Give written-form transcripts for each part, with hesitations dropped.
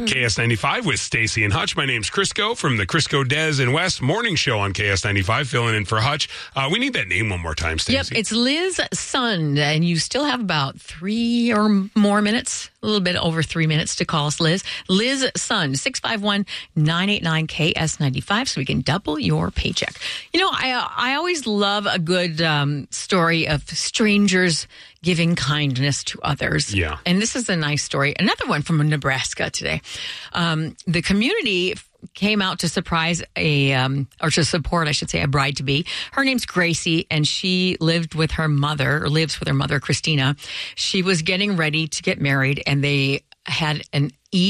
KS95 with Stacy and Hutch. My name's Crisco from the Crisco, Des, and West morning show on KS95, filling in for Hutch. We need that name one more time, Stacy. Yep, it's Liz Sund, and you still have about 3 or more minutes, a little bit over 3 minutes to call us, Liz. Liz Sund, 651-989-KS95, so we can double your paycheck. You know, I always love a good story of strangers giving kindness to others. Yeah. And this is a nice story. Another one from Nebraska today. The community came out to surprise or to support, I should say, a bride-to-be. Her name's Gracie, and she lives with her mother, Christina. She was getting ready to get married, and they had an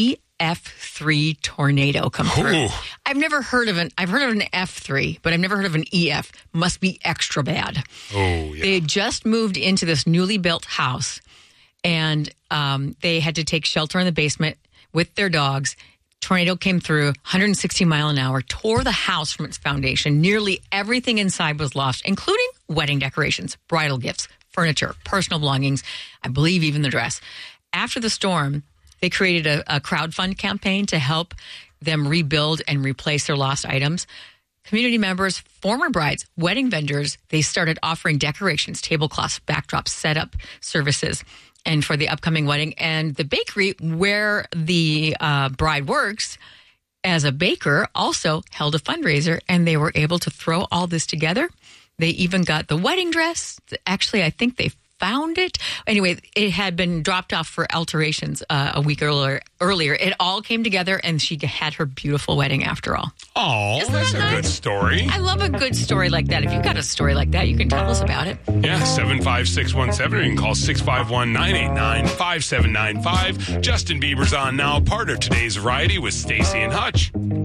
EF3 tornado come through. I've heard of an F3, but I've never heard of an EF. Must be extra bad. Oh, yeah. They had just moved into this newly built house, and they had to take shelter in the basement with their dogs. Tornado came through, 160 mile an hour, tore the house from its foundation. Nearly everything inside was lost, including wedding decorations, bridal gifts, furniture, personal belongings, I believe even the dress. After the storm, they created a crowdfund campaign to help them rebuild and replace their lost items. Community members, former brides, wedding vendors, they started offering decorations, tablecloths, backdrops, setup services, and for the upcoming wedding. And the bakery where the bride works as a baker also held a fundraiser, and they were able to throw all this together. They even got the wedding dress. Actually, I think they found it. Anyway, it had been dropped off for alterations a week earlier. It all came together, and she had her beautiful wedding after all. Oh, that's a good story. I love a good story like that. If you've got a story like that, you can tell us about it. Yeah, 75617, or you can call 651-989-5795. Justin Bieber's on now, part of today's Variety with Stacy and Hutch.